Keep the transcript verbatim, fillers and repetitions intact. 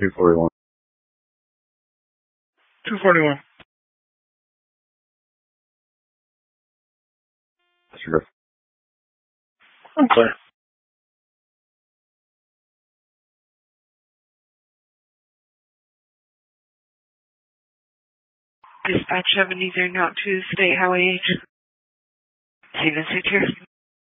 two forty-one. two forty-one. Sure. I'm clear. Dispatch seventy-three, not to State Highway eight. Steven Suture.